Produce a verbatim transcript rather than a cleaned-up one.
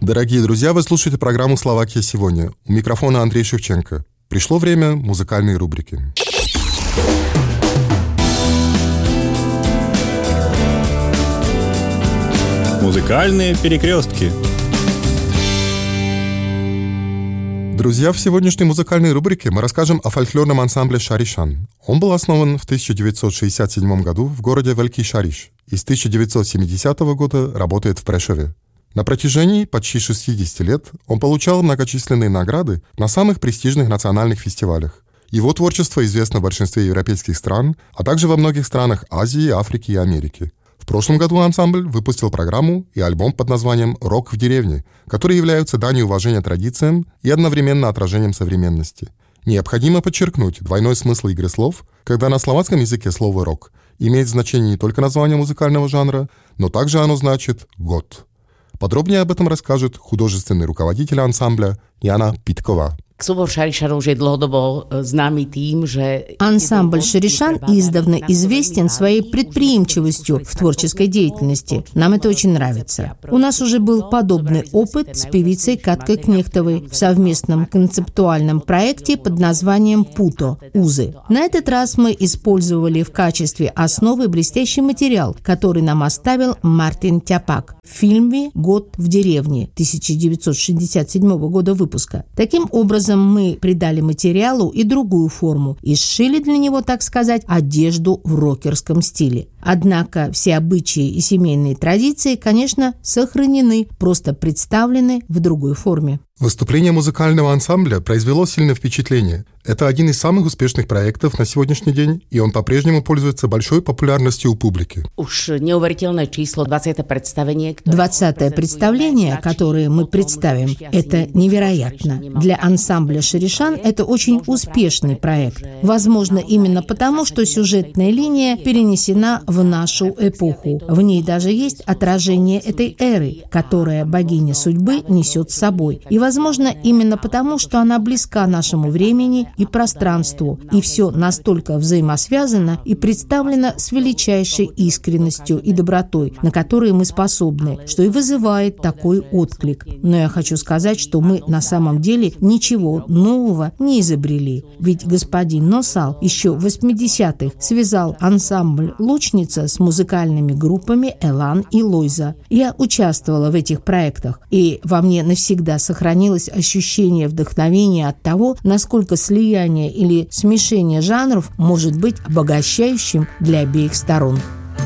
Дорогие друзья, вы слушаете программу «Словакия сегодня». У микрофона Андрей Шевченко. Пришло время музыкальной рубрики. Музыкальные перекрестки. Друзья, в сегодняшней музыкальной рубрике мы расскажем о фольклорном ансамбле «Шаришан». Он был основан в тысяча девятьсот шестьдесят седьмом году в городе Великий Шариш и с тысяча девятьсот семидесятого года работает в Прешеве. На протяжении почти шестидесяти лет он получал многочисленные награды на самых престижных национальных фестивалях. Его творчество известно в большинстве европейских стран, а также во многих странах Азии, Африки и Америки. В прошлом году ансамбль выпустил программу и альбом под названием «Рок в деревне», которые являются данью уважения традициям и одновременно отражением современности. Необходимо подчеркнуть двойной смысл игры слов, когда на словацком языке слово «рок» имеет значение не только название музыкального жанра, но также оно значит «год». Подробнее об этом расскажет художественный руководитель ансамбля Яна Питкова. Ансамбль «Шаришан» издавна известен своей предприимчивостью в творческой деятельности. Нам это очень нравится. У нас уже был подобный опыт с певицей Каткой Кнехтовой в совместном концептуальном проекте под названием «Путо» – «Узы». На этот раз мы использовали в качестве основы блестящий материал, который нам оставил Мартин Тяпак в фильме «Год в деревне» тысяча девятьсот шестьдесят седьмого года выпуска. Таким образом, мы придали материалу и другую форму и сшили для него, так сказать, одежду в рокерском стиле. Однако все обычаи и семейные традиции, конечно, сохранены, просто представлены в другой форме. Выступление музыкального ансамбля произвело сильное впечатление. Это один из самых успешных проектов на сегодняшний день, и он по-прежнему пользуется большой популярностью у публики. двадцатое представление, которое мы представим, это невероятно. Для ансамбля «Шаришан» это очень успешный проект. Возможно, именно потому, что сюжетная линия перенесена в нашу эпоху. В ней даже есть отражение этой эры, которая богиня судьбы несет с собой. И, возможно, именно потому, что она близка нашему времени и пространству, и все настолько взаимосвязано и представлено с величайшей искренностью и добротой, на которые мы способны, что и вызывает такой отклик. Но я хочу сказать, что мы на самом деле ничего нового не изобрели. Ведь господин Носал еще в восьмидесятых связал ансамбль «Лучница» с музыкальными группами «Элан» и «Лойза». Я участвовала в этих проектах, и во мне навсегда сохранилось ощущение вдохновения от того, насколько слияние или смешение жанров может быть обогащающим для обеих сторон.